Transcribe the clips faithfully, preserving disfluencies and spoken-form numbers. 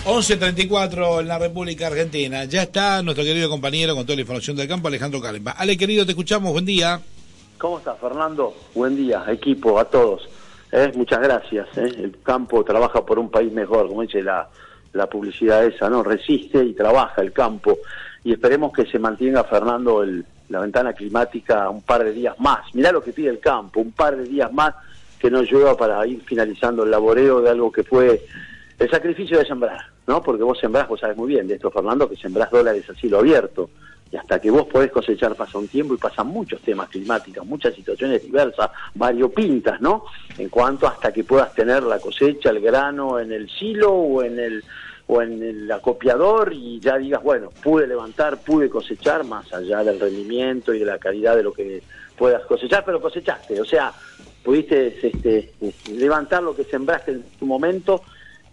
once treinta y cuatro en la República Argentina. Ya está nuestro querido compañero con toda la información del campo, Alejandro Calemba. Ale, querido, te escuchamos. Buen día. ¿Cómo estás, Fernando? Buen día, equipo, a todos. ¿Eh? Muchas gracias. ¿eh? El campo trabaja por un país mejor, como dice la, la publicidad esa, ¿no? Resiste y trabaja el campo. Y esperemos que se mantenga, Fernando, el, la ventana climática un par de días más. Mirá lo que pide el campo, un par de días más que nos llueva para ir finalizando el laboreo de algo que fue el sacrificio de sembrar, ¿no? Porque vos sembrás, vos sabés muy bien de esto, Fernando, que sembrás dólares a cielo abierto. Y hasta que vos podés cosechar pasa un tiempo y pasan muchos temas climáticos, muchas situaciones diversas, variopintas, ¿no? En cuanto hasta que puedas tener la cosecha, el grano en el silo o en el o en el acopiador y ya digas, bueno, pude levantar, pude cosechar, más allá del rendimiento y de la calidad de lo que puedas cosechar, pero cosechaste, o sea, pudiste este, levantar lo que sembraste en tu momento.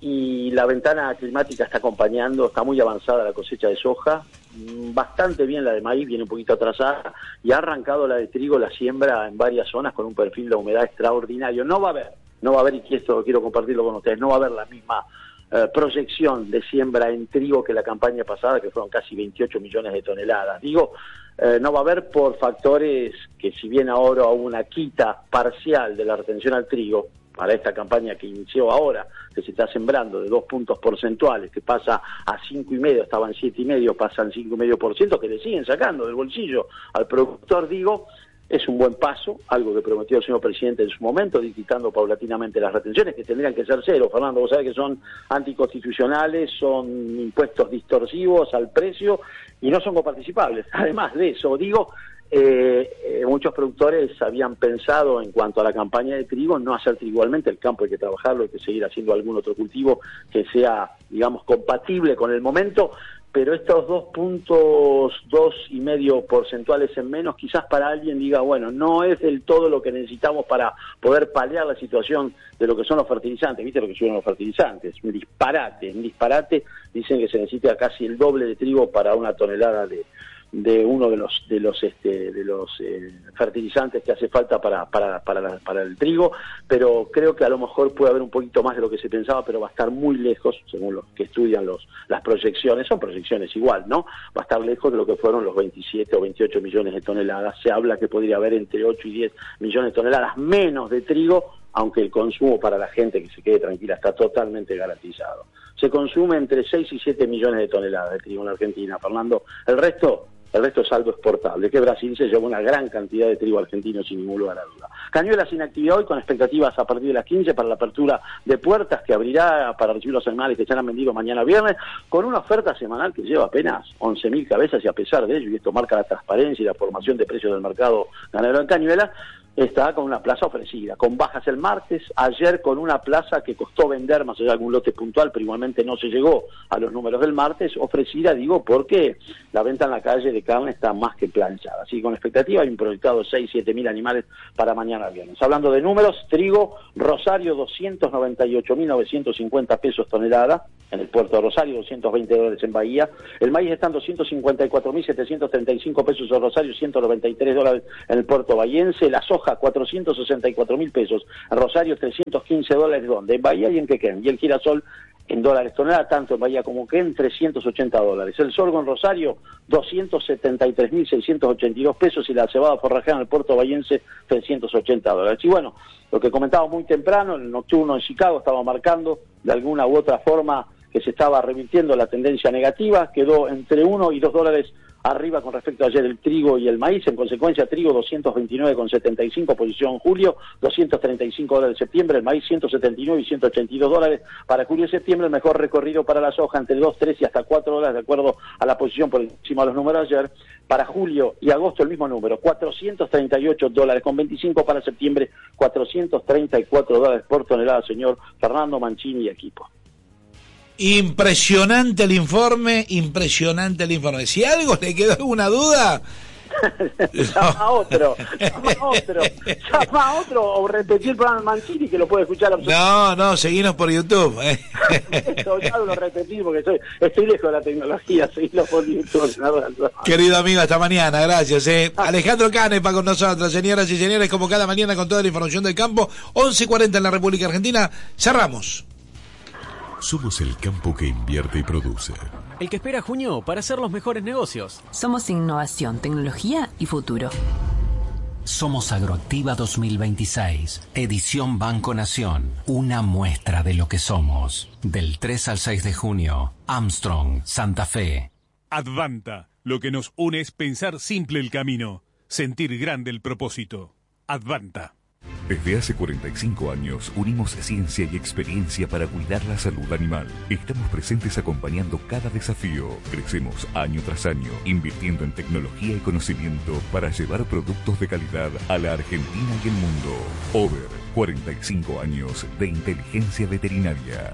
Y la ventana climática está acompañando, está muy avanzada la cosecha de soja, bastante bien la de maíz, viene un poquito atrasada, y ha arrancado la de trigo, la siembra en varias zonas con un perfil de humedad extraordinario. No va a haber, no va a haber, y esto quiero compartirlo con ustedes, no va a haber la misma eh, proyección de siembra en trigo que la campaña pasada, que fueron casi veintiocho millones de toneladas. Digo, eh, no va a haber por factores que, si bien ahora hubo una quita parcial de la retención al trigo, para esta campaña que inició ahora, que se está sembrando de dos puntos porcentuales, que pasa a cinco y medio, estaban siete y medio, pasan cinco y medio por ciento, que le siguen sacando del bolsillo al productor, digo, es un buen paso, algo que prometió el señor presidente en su momento, quitando paulatinamente las retenciones, que tendrían que ser cero, Fernando, vos sabés que son anticonstitucionales, son impuestos distorsivos al precio y no son coparticipables. Además de eso, digo, Eh, eh, muchos productores habían pensado en cuanto a la campaña de trigo no hacer trigo igualmente, el campo hay que trabajarlo, hay que seguir haciendo algún otro cultivo que sea, digamos, compatible con el momento, pero estos dos puntos dos y medio porcentuales en menos, quizás para alguien diga, bueno, no es del todo lo que necesitamos para poder paliar la situación de lo que son los fertilizantes. ¿Viste lo que suben los fertilizantes? Un disparate, un disparate, dicen que se necesita casi el doble de trigo para una tonelada de de uno de los de los este de los eh, fertilizantes que hace falta para para para la, para el trigo, pero creo que a lo mejor puede haber un poquito más de lo que se pensaba, pero va a estar muy lejos, según los que estudian los las proyecciones, son proyecciones igual, ¿no? Va a estar lejos de lo que fueron los veintisiete o veintiocho millones de toneladas. Se habla que podría haber entre ocho y diez millones de toneladas menos de trigo, aunque el consumo para la gente, que se quede tranquila, está totalmente garantizado. Se consume entre seis y siete millones de toneladas de trigo en Argentina, Fernando. El resto El resto es saldo exportable, que Brasil se llevó una gran cantidad de trigo argentino sin ningún lugar a duda. Cañuelas sin actividad hoy, con expectativas a partir de las quince para la apertura de puertas que abrirá para recibir los animales que serán vendidos mañana viernes, con una oferta semanal que lleva apenas once mil cabezas, y a pesar de ello, y esto marca la transparencia y la formación de precios del mercado ganadero en Cañuelas, está con una plaza ofrecida, con bajas el martes, ayer con una plaza que costó vender, más allá de algún lote puntual, pero igualmente no se llegó a los números del martes, ofrecida, digo, porque la venta en la calle de carne está más que planchada. Así que con expectativa hay un proyectado seis, siete mil animales para mañana viernes. Hablando de números, trigo, Rosario, doscientos noventa y ocho mil novecientos cincuenta pesos tonelada, en el puerto de Rosario, doscientos veinte dólares en Bahía. El maíz está en doscientos cincuenta y cuatro mil setecientos treinta y cinco pesos en Rosario, ciento noventa y tres dólares en el puerto bahiense. La soja, cuatrocientos sesenta y cuatro mil pesos en Rosario, trescientos quince dólares, ¿dónde? En Bahía y en Quequén. Y el girasol en dólares tonelada, tanto en Bahía como Quequén, trescientos ochenta dólares. El sorgo en Rosario, doscientos setenta y tres mil seiscientos ochenta y dos pesos, y la cebada forrajera en el puerto bahiense, trescientos ochenta dólares. Y bueno, lo que comentaba muy temprano, el nocturno en Chicago estaba marcando de alguna u otra forma que se estaba revirtiendo la tendencia negativa, quedó entre uno y dos dólares arriba con respecto a ayer el trigo y el maíz. En consecuencia, trigo doscientos veintinueve con setenta y cinco, posición en julio, doscientos treinta y cinco dólares en septiembre, el maíz ciento setenta y nueve y ciento ochenta y dos dólares para julio y septiembre. El mejor recorrido para la soja entre dos, tres y hasta cuatro dólares, de acuerdo a la posición por encima de los números de ayer. Para julio y agosto el mismo número, cuatrocientos treinta y ocho dólares con veinticinco. Para septiembre, cuatrocientos treinta y cuatro dólares por tonelada, señor Fernando Mancini y equipo. Impresionante el informe, impresionante el informe. Si algo le quedó alguna duda, llama a otro, llama a otro, llama a otro o repetir el programa de Mancini, que lo puede escuchar absolutamente. No, no, seguinos por YouTube. Esto ya lo repetí porque estoy, estoy lejos de la tecnología, seguilo por YouTube. No, querido amigo, hasta mañana, gracias. Eh. Alejandro Canepa con nosotros, señoras y señores, como cada mañana con toda la información del campo. once cuarenta en la República Argentina, cerramos. Somos el campo que invierte y produce. El que espera junio para hacer los mejores negocios. Somos innovación, tecnología y futuro. Somos Agroactiva dos mil veintiséis, edición Banco Nación, una muestra de lo que somos. Del tres al seis de junio, Armstrong, Santa Fe. Advanta, lo que nos une es pensar simple el camino, sentir grande el propósito. Advanta. Desde hace cuarenta y cinco años unimos ciencia y experiencia para cuidar la salud animal. Estamos presentes acompañando cada desafío. Crecemos año tras año, invirtiendo en tecnología y conocimiento para llevar productos de calidad a la Argentina y el mundo. Over, cuarenta y cinco años de inteligencia veterinaria.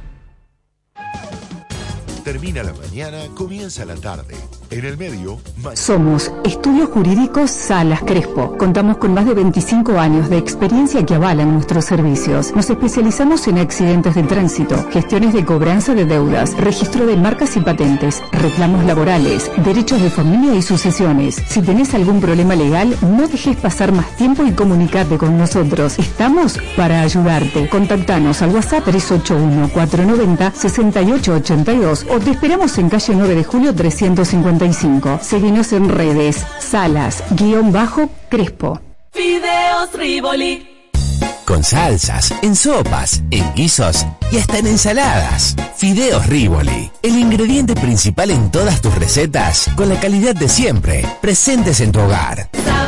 Termina la mañana, comienza la tarde. En el medio, más... Somos Estudios Jurídicos Salas Crespo. Contamos con más de veinticinco años de experiencia que avalan nuestros servicios. Nos especializamos en accidentes de tránsito, gestiones de cobranza de deudas, registro de marcas y patentes, reclamos laborales, derechos de familia y sucesiones. Si tenés algún problema legal, no dejes pasar más tiempo y comunicate con nosotros. Estamos para ayudarte. Contactanos al WhatsApp tres ocho uno, cuatro nueve cero, seis ocho ocho dos o te esperamos en calle nueve de julio trescientos cincuenta y cinco. Seguinos en redes, Salas-Crespo. Fideos Rivoli. Con salsas, en sopas, en guisos y hasta en ensaladas. Fideos Rivoli, el ingrediente principal en todas tus recetas, con la calidad de siempre, presentes en tu hogar.